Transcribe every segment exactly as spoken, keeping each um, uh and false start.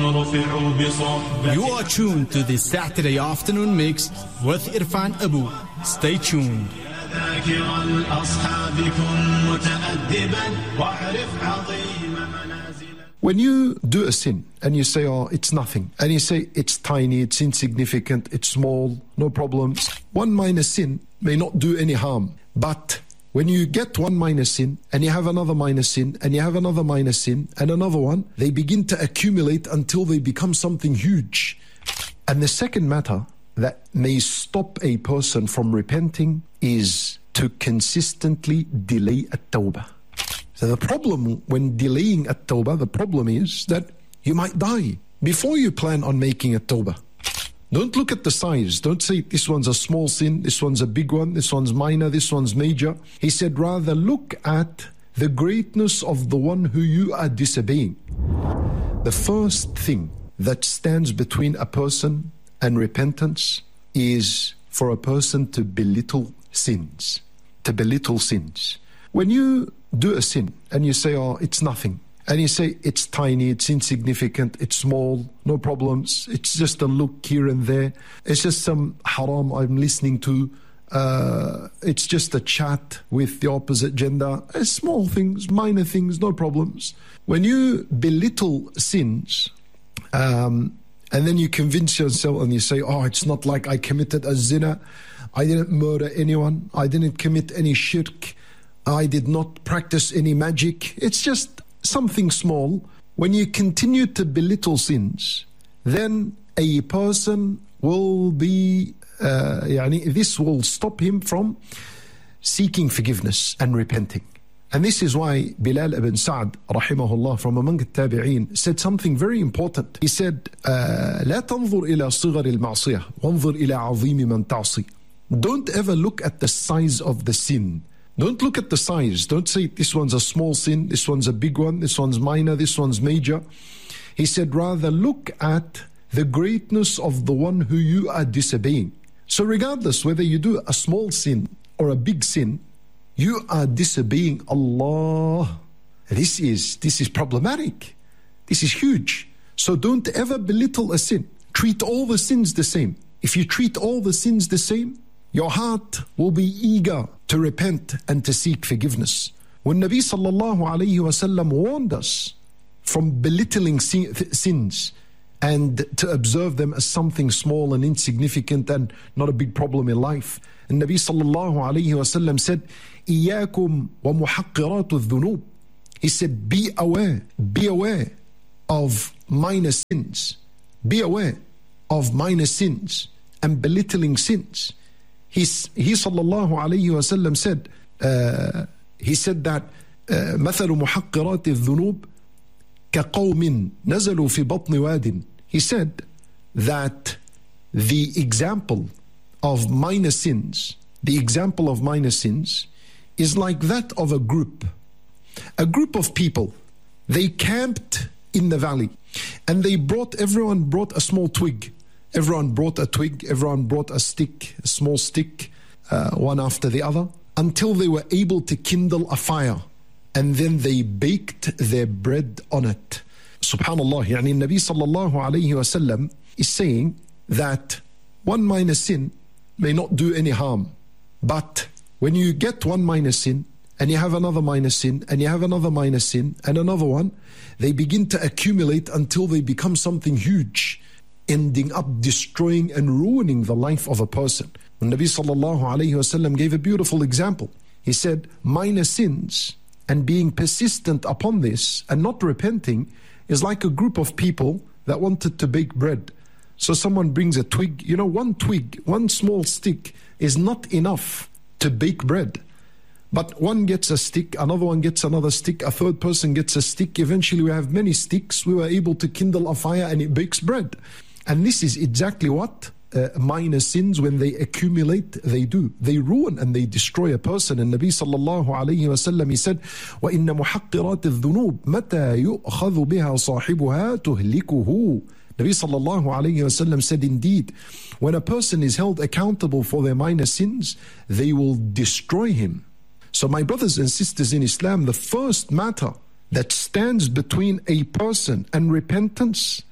You are tuned to the Saturday afternoon mix with Irfan Abu. Stay tuned. When you do a sin and you say, oh, it's nothing, and you say it's tiny, it's insignificant, it's small, no problems, one minor sin may not do any harm. But when you get one minor sin and you have another minor sin and you have another minor sin and another one, they begin to accumulate until they become something huge. And the second matter that may stop a person from repenting is to consistently delay at-tawbah. So the problem when delaying at-tawbah, the problem is that you might die before you plan on making at-tawbah. Don't look at the size. Don't say this one's a small sin, this one's a big one, this one's minor, this one's major. He said rather look at the greatness of the one who you are disobeying. The first thing that stands between a person and repentance is for a person to belittle sins. To belittle sins. When you do a sin and you say, oh, it's nothing, and you say it's tiny, it's insignificant, it's small, no problems, it's just a look here and there, it's just some haram I'm listening to, uh, it's just a chat with the opposite gender, it's small things, minor things, no problems. When you belittle sins, um, and then you convince yourself and you say, oh, it's not like I committed a zina, I didn't murder anyone, I didn't commit any shirk, I did not practice any magic, it's just something small. When you continue to belittle sins, then a person will be, uh, yani this will stop him from seeking forgiveness and repenting. And this is why Bilal ibn Sa'd, rahimahullah, from among the tabi'een, said something very important. He said, لا تنظر إلى صغر المعصية وانظر إلى عظيم من تعصي. Don't ever look at the size of the sin. Don't look at the size. Don't say this one's a small sin, this one's a big one, this one's minor, this one's major. He said rather look at the greatness of the one who you are disobeying. So regardless whether you do a small sin or a big sin, you are disobeying Allah. This is, this is problematic. This is huge. So don't ever belittle a sin. Treat all the sins the same. If you treat all the sins the same, your heart will be eager to repent and to seek forgiveness. When Nabi sallallahu alayhi wa sallam warned us from belittling sins and to observe them as something small and insignificant and not a big problem in life, and Nabi sallallahu alayhi wa sallam said, إِيَّاكُمْ وَمُحَقِّرَاتُ الذُّنُوبِ. He said, be aware, be aware of minor sins. Be aware of minor sins and belittling sins. He, he sallallahu alayhi wa sallam said, uh, he said that, مثل محقرات الذنوب كقوم نزلوا في بطن واد. He said that the example of minor sins, the example of minor sins is like that of a group. A group of people, they camped in the valley and they brought, everyone brought a small twig. Everyone brought a twig, everyone brought a stick, a small stick, uh, one after the other, until they were able to kindle a fire. And then they baked their bread on it. Subhanallah, yani Nabi sallallahu alayhi wa sallam is saying that one minor sin may not do any harm. But when you get one minor sin, and you have another minor sin, and you have another minor sin, and another one, they begin to accumulate until they become something huge, ending up destroying and ruining the life of a person. When Nabi sallallahu alayhi wa sallam gave a beautiful example. He said, minor sins and being persistent upon this and not repenting is like a group of people that wanted to bake bread. So someone brings a twig, you know, one twig, one small stick is not enough to bake bread. But one gets a stick, another one gets another stick, a third person gets a stick. Eventually we have many sticks. We were able to kindle a fire and it bakes bread. And this is exactly what uh, minor sins, when they accumulate, they do. They ruin and they destroy a person. And Nabi sallallahu alayhi wa sallam, he said, وَإِنَّ مُحَقِّرَاتِ الذُّنُوبِ مَتَى يُؤْخَذُ بِهَا صَاحِبُهَا تُهْلِكُهُ. Nabi sallallahu alayhi wa sallam said, indeed, when a person is held accountable for their minor sins, they will destroy him. So my brothers and sisters in Islam, the first matter that stands between a person and repentance,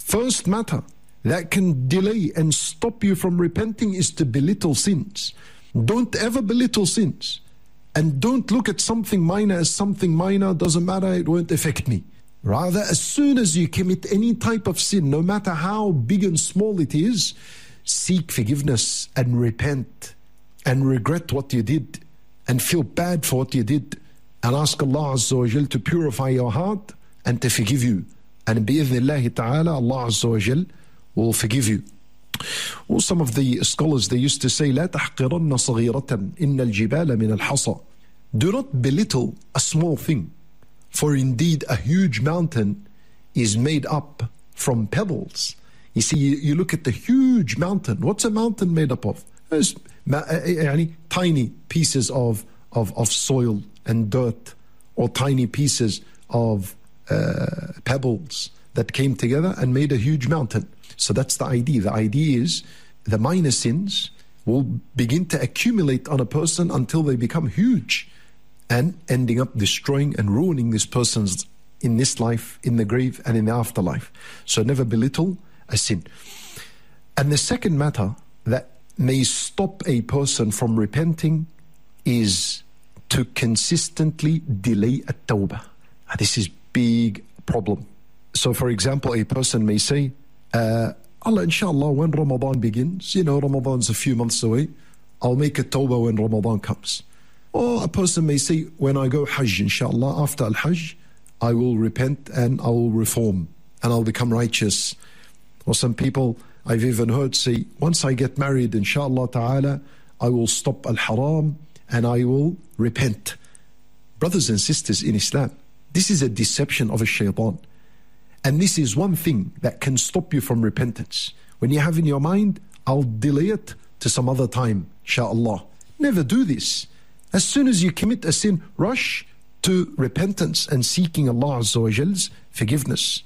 First matter that can delay and stop you from repenting is to belittle sins. Don't ever belittle sins. And don't look at something minor as something minor, doesn't matter, it won't affect me. Rather, as soon as you commit any type of sin, no matter how big and small it is, seek forgiveness and repent and regret what you did and feel bad for what you did and ask Allah Azza wa Jal to purify your heart and to forgive you. And bi-idhnillahi ta'ala, Allah Azza wa Jal will forgive you. Well, some of the scholars, they used to say, لا تحقرن صغيرة إن الجبال من الحصى. Do not belittle a small thing, for indeed a huge mountain is made up from pebbles. You see, you, you look at the huge mountain. What's a mountain made up of? It's tiny pieces of, of, of soil and dirt, or tiny pieces of uh, pebbles that came together and made a huge mountain. So that's the idea. The idea is the minor sins will begin to accumulate on a person until they become huge and ending up destroying and ruining this person's in this life, in the grave, and in the afterlife. So never belittle a sin. And the second matter that may stop a person from repenting is to consistently delay a tawbah. This is big problem. So for example, a person may say, uh, Allah, inshallah, when Ramadan begins, you know, Ramadan's a few months away, I'll make a tawbah when Ramadan comes. Or a person may say, when I go Hajj, inshallah, after Al-Hajj, I will repent and I will reform and I'll become righteous. Or some people I've even heard say, once I get married, inshallah ta'ala, I will stop al-haram and I will repent. Brothers and sisters in Islam, this is a deception of a shaitan. And this is one thing that can stop you from repentance. When you have in your mind, I'll delay it to some other time, inshallah. Never do this. As soon as you commit a sin, rush to repentance and seeking Allah Azza wa Jal's forgiveness.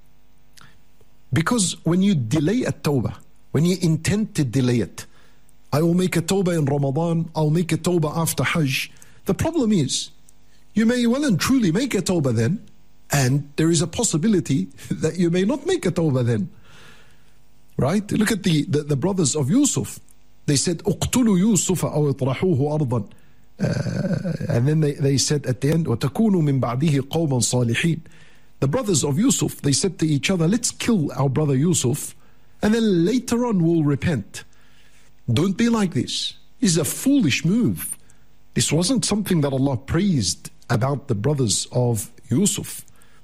Because when you delay a tawbah, when you intend to delay it, I will make a tawbah in Ramadan, I'll make a tawbah after Hajj. The problem is, you may well and truly make a tawbah then, and there is a possibility that you may not make a tawbah then. Right? Look at the, the, the brothers of Yusuf. They said, اقتلوا يوسف أو اطرحوه أرضا. Uh, and then they, they said at the end, وَتَكُونُوا مِنْ بَعْدِهِ قَوْمًا صَالِحِينَ. The brothers of Yusuf, they said to each other, let's kill our brother Yusuf, and then later on we'll repent. Don't be like this. This is a foolish move. This wasn't something that Allah praised about the brothers of Yusuf.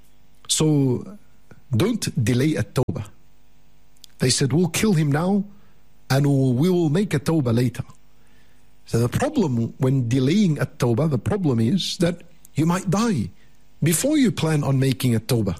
So don't delay a tawbah. They said, we'll kill him now, and we will make a tawbah later. So the problem when delaying a tawbah, the problem is that you might die before you plan on making a tawbah.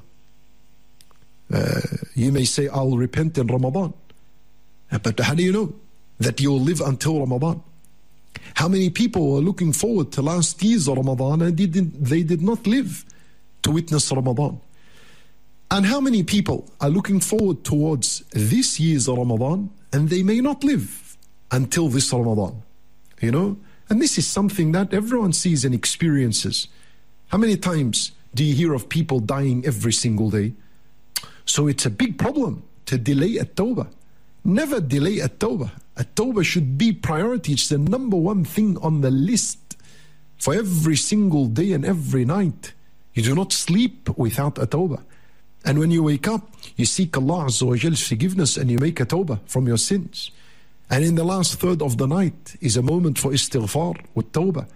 Uh, you may say, I'll repent in Ramadan. But how do you know that you'll live until Ramadan? How many people were looking forward to last year's Ramadan and didn't, they did not live to witness Ramadan? And how many people are looking forward towards this year's Ramadan and they may not live until this Ramadan? You know, and this is something that everyone sees and experiences. How many times do you hear of people dying every single day? So it's a big problem to delay a tawbah. Never delay a tawbah. A tawbah should be priority. It's the number one thing on the list for every single day and every night. You do not sleep without a tawbah. And when you wake up, you seek Allah Azza wa Jal's forgiveness and you make a tawbah from your sins. And in the last third of the night is a moment for istighfar with tawbah.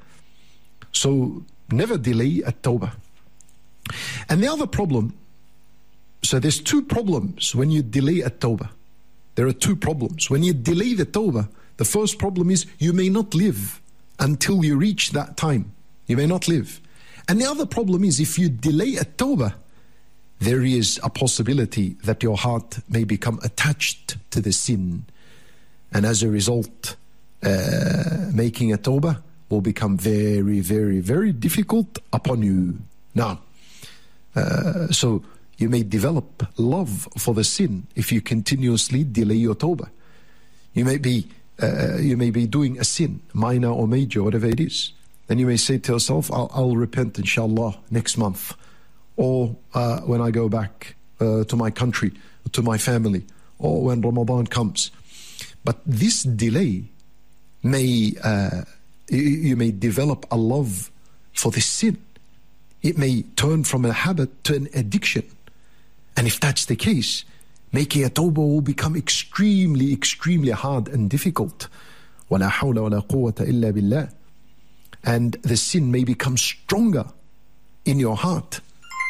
So never delay a tawbah. And the other problem, so there's two problems when you delay a tawbah. There are two problems. When you delay the tawbah, the first problem is you may not live until you reach that time. You may not live. And the other problem is if you delay a tawbah, there is a possibility that your heart may become attached to the sin. And as a result, uh, making a tawbah will become very, very, very difficult upon you. Now, uh, so you may develop love for the sin if you continuously delay your tawbah. You may be, uh, you may be doing a sin, minor or major, whatever it is. Then you may say to yourself, I'll, I'll repent inshallah next month. Or uh, when I go back uh, to my country, to my family, or when Ramadan comes. But this delay may, uh, you, you may develop a love for the sin. It may turn from a habit to an addiction. And if that's the case, making a tawbah will become extremely, extremely hard and difficult. وَلَا حَوْلَ وَلَا قُوَّةَ إِلَّا بِاللَّهِ. And the sin may become stronger in your heart.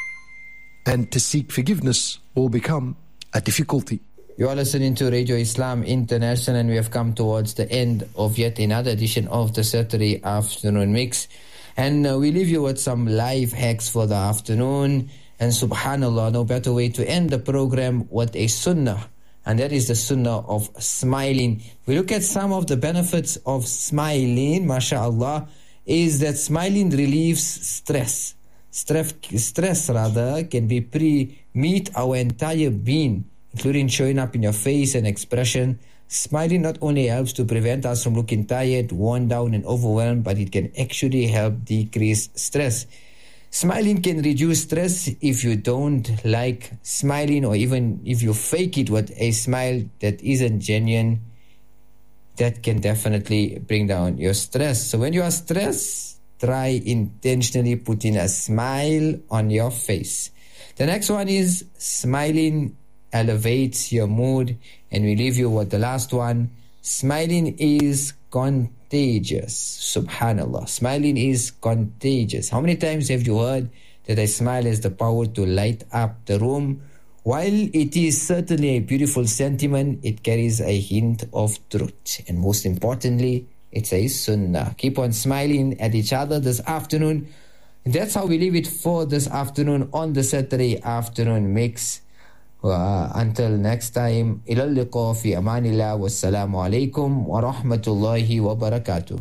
And to seek forgiveness will become a difficulty. You are listening to Radio Islam International, and we have come towards the end of yet another edition of the Saturday Afternoon Mix. And uh, we leave you with some life hacks for the afternoon. And subhanAllah, no better way to end the program with a sunnah. And that is the sunnah of smiling. We look at some of the benefits of smiling, mashallah, is that smiling relieves stress. Stress, stress rather, can be pre-meet our entire being, including showing up in your face and expression. Smiling not only helps to prevent us from looking tired, worn down and overwhelmed, but it can actually help decrease stress. Smiling can reduce stress if you don't like smiling, or even if you fake it with a smile that isn't genuine. That can definitely bring down your stress. So when you are stressed, try intentionally putting a smile on your face. The next one is smiling elevates your mood, and we leave you with the last one. Smiling is contagious. Subhanallah. Smiling is contagious. How many times have you heard that a smile has the power to light up the room? While it is certainly a beautiful sentiment, it carries a hint of truth. And most importantly, it's a sunnah. Keep on smiling at each other this afternoon. And that's how we leave it for this afternoon on the Saturday Afternoon Mix. Uh, until next time, ila al-liqa fi amanillah, wassalamu alaikum wa rahmatullahi wa barakatuh.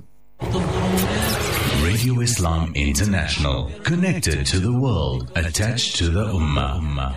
Radio Islam International, connected to the world, attached to the Ummah.